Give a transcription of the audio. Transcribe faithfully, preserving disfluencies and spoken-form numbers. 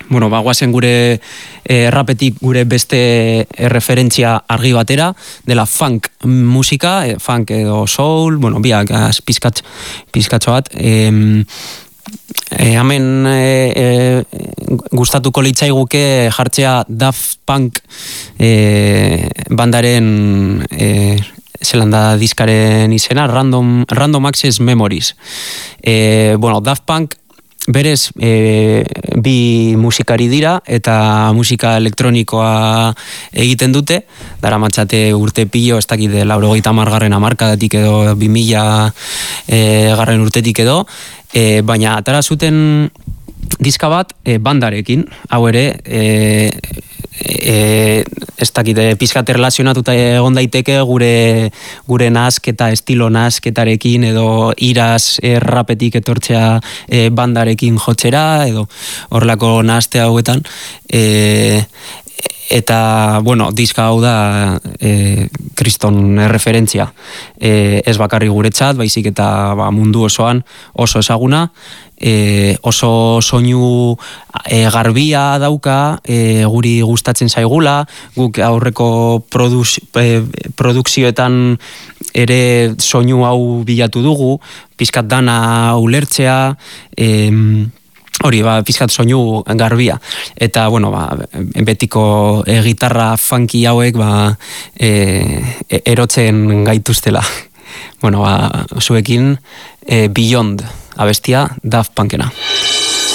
bueno, ba, guazen gure eh, rapetik gure beste referentzia argi batera, dela funk musika, eh, funk edo soul, bueno, biak az, pizkat, pizkatxo bat, eh, E, hemen e, e, gustatuko litzaiguke jartzea Daft Punk e, bandaren e, zelan da diskaren izena, Random, Random Access Memories. E, bueno, Daft Punk berez e, bi musikari dira eta musika elektronikoa egiten dute, dara matxate urte pilo, ez dakit laurogeita hamargarren hamarkadatik edo bi mila e, garren urtetik edo, e, baina atara zuten diska bat e, bandarekin, hau ere, e, e, ez dakit, pizkat erlazionatuta egon daiteke gure gure nasketa, estilo nasketarekin edo iraz e, rapetik etortzea e, bandarekin jotzera edo horrelako nahaste hauetan e, eta, bueno, diska hau da e, kriston referentzia e, ez bakarri guretzat, baizik eta ba, mundu osoan oso ezaguna, e, oso soinu e, garbia dauka, e, guri gustatzen zaigula, guk aurreko produz, e, produkzioetan ere soinu hau bilatu dugu, pizkat dana ulertzea, e, hori, ba, pizkat soinu garbia. Eta, bueno, ba, betiko e, gitarra funky hauek, ba, e, erotzen gaituztela. Bueno, ba, zuekin, e, Beyond, abestia Daft Punkena.